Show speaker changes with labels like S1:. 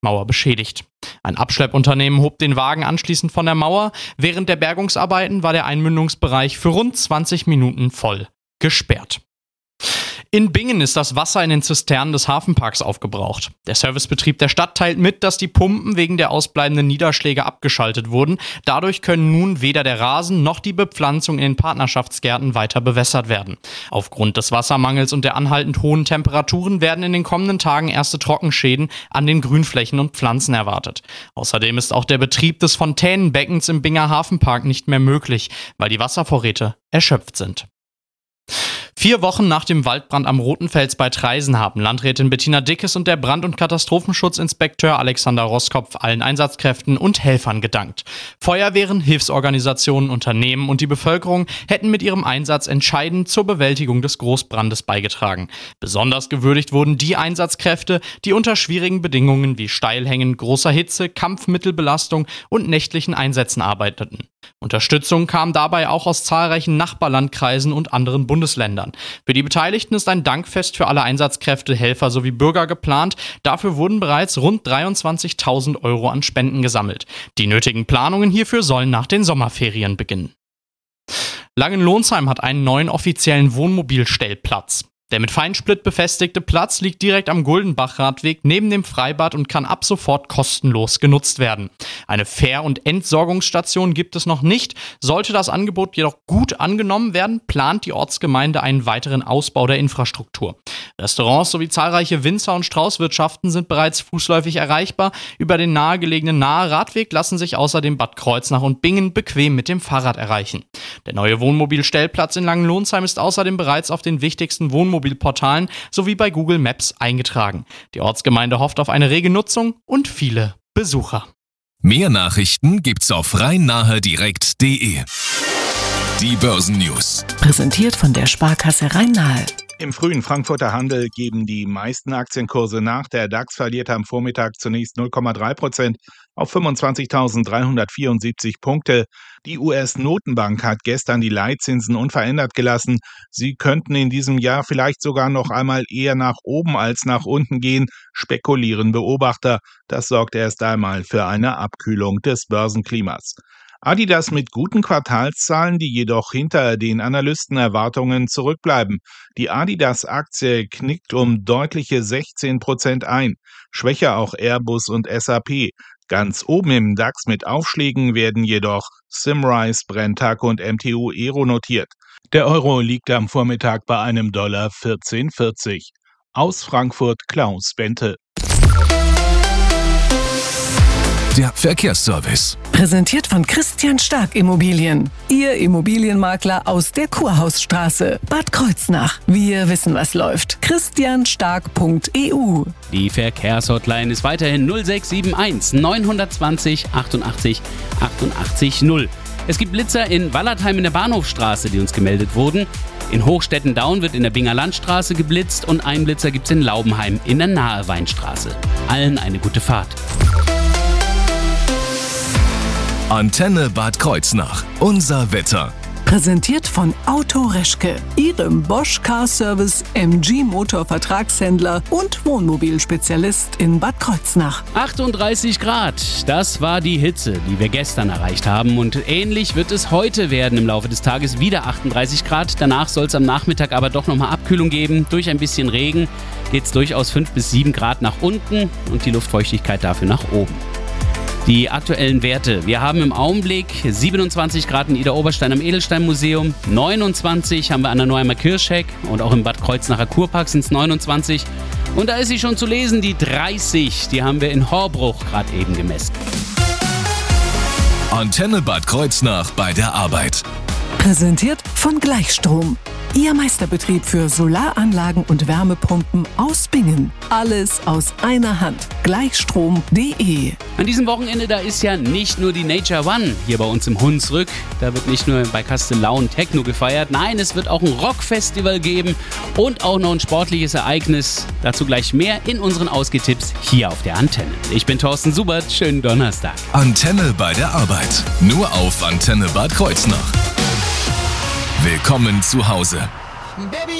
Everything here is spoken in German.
S1: Mauer beschädigt. Ein Abschleppunternehmen hob den Wagen anschließend von der Mauer. Während der Bergungsarbeiten war der Einmündungsbereich für rund 20 Minuten voll gesperrt. In Bingen ist das Wasser in den Zisternen des Hafenparks aufgebraucht. Der Servicebetrieb der Stadt teilt mit, dass die Pumpen wegen der ausbleibenden Niederschläge abgeschaltet wurden. Dadurch können nun weder der Rasen noch die Bepflanzung in den Partnerschaftsgärten weiter bewässert werden. Aufgrund des Wassermangels und der anhaltend hohen Temperaturen werden in den kommenden Tagen erste Trockenschäden an den Grünflächen und Pflanzen erwartet. Außerdem ist auch der Betrieb des Fontänenbeckens im Binger Hafenpark nicht mehr möglich, weil die Wasservorräte erschöpft sind. 4 Wochen nach dem Waldbrand am Rotenfels bei Traisen haben Landrätin Bettina Dickes und der Brand- und Katastrophenschutzinspekteur Alexander Roskopf allen Einsatzkräften und Helfern gedankt. Feuerwehren, Hilfsorganisationen, Unternehmen und die Bevölkerung hätten mit ihrem Einsatz entscheidend zur Bewältigung des Großbrandes beigetragen. Besonders gewürdigt wurden die Einsatzkräfte, die unter schwierigen Bedingungen wie Steilhängen, großer Hitze, Kampfmittelbelastung und nächtlichen Einsätzen arbeiteten. Unterstützung kam dabei auch aus zahlreichen Nachbarlandkreisen und anderen Bundesländern. Für die Beteiligten ist ein Dankfest für alle Einsatzkräfte, Helfer sowie Bürger geplant. Dafür wurden bereits rund 23.000 Euro an Spenden gesammelt. Die nötigen Planungen hierfür sollen nach den Sommerferien beginnen. Langenlohnsheim hat einen neuen offiziellen Wohnmobilstellplatz. Der mit Feinsplit befestigte Platz liegt direkt am Guldenbach-Radweg neben dem Freibad und kann ab sofort kostenlos genutzt werden. Eine Fähr- und Entsorgungsstation gibt es noch nicht. Sollte das Angebot jedoch gut angenommen werden, plant die Ortsgemeinde einen weiteren Ausbau der Infrastruktur. Restaurants sowie zahlreiche Winzer- und Straußwirtschaften sind bereits fußläufig erreichbar. Über den nahegelegenen Nahe-Radweg lassen sich außerdem Bad Kreuznach und Bingen bequem mit dem Fahrrad erreichen. Der neue Wohnmobilstellplatz in Langenlohnsheim ist außerdem bereits auf den wichtigsten Wohnmobilportalen sowie bei Google Maps eingetragen. Die Ortsgemeinde hofft auf eine rege Nutzung und viele Besucher.
S2: Mehr Nachrichten gibt's auf rhein-nahe-direkt.de. Die Börsennews.
S3: Präsentiert von der Sparkasse Rhein-Nahe.
S4: Im frühen Frankfurter Handel geben die meisten Aktienkurse nach. Der DAX verlierte am Vormittag zunächst 0,3% auf 25.374 Punkte. Die US-Notenbank hat gestern die Leitzinsen unverändert gelassen. Sie könnten in diesem Jahr vielleicht sogar noch einmal eher nach oben als nach unten gehen, spekulieren Beobachter. Das sorgt erst einmal für eine Abkühlung des Börsenklimas. Adidas mit guten Quartalszahlen, die jedoch hinter den Analystenerwartungen zurückbleiben. Die Adidas-Aktie knickt um deutliche 16% ein. Schwächer auch Airbus und SAP. Ganz oben im DAX mit Aufschlägen werden jedoch Symrise, Brenntag und MTU Aero notiert. Der Euro liegt am Vormittag bei einem Dollar 14,40. Aus Frankfurt Klaus Bente.
S2: Der Verkehrsservice.
S3: Präsentiert von Christian Stark Immobilien. Ihr Immobilienmakler aus der Kurhausstraße, Bad Kreuznach. Wir wissen, was läuft. christianstark.eu.
S5: Die Verkehrshotline ist weiterhin 0671 920 88 88 0. Es gibt Blitzer in Wallertheim in der Bahnhofstraße, die uns gemeldet wurden. In Hochstetten-Daun wird in der Binger Landstraße geblitzt und einen Blitzer gibt es in Laubenheim in der Nahe Weinstraße. Allen eine gute Fahrt.
S2: Antenne Bad Kreuznach. Unser Wetter.
S3: Präsentiert von Auto Reschke, Ihrem Bosch Car Service MG Motor Vertragshändler und Wohnmobilspezialist in Bad Kreuznach.
S5: 38 Grad, das war die Hitze, die wir gestern erreicht haben. Und ähnlich wird es heute werden im Laufe des Tages, wieder 38 Grad. Danach soll es am Nachmittag aber doch nochmal Abkühlung geben. Durch ein bisschen Regen geht es durchaus 5 bis 7 Grad nach unten und die Luftfeuchtigkeit dafür nach oben. Die aktuellen Werte. Wir haben im Augenblick 27 Grad in Idar-Oberstein am Edelsteinmuseum, 29 haben wir an der Neuheimer Kirchheck und auch im Bad Kreuznacher Kurpark sind es 29. Und da ist sie schon zu lesen, die 30, die haben wir in Horbruch gerade eben gemessen.
S2: Antenne Bad Kreuznach bei der Arbeit.
S3: Präsentiert von Gleichstrom. Ihr Meisterbetrieb für Solaranlagen und Wärmepumpen aus Bingen. Alles aus einer Hand. Gleichstrom.de.
S5: An diesem Wochenende, da ist ja nicht nur die Nature One hier bei uns im Hunsrück. Da wird nicht nur bei Kastellaun Techno gefeiert. Nein, es wird auch ein Rockfestival geben und auch noch ein sportliches Ereignis. Dazu gleich mehr in unseren Ausgehtipps hier auf der Antenne. Ich bin Thorsten Subert. Schönen Donnerstag.
S2: Antenne bei der Arbeit. Nur auf Antenne Bad Kreuznach. Willkommen zu Hause.
S6: Baby.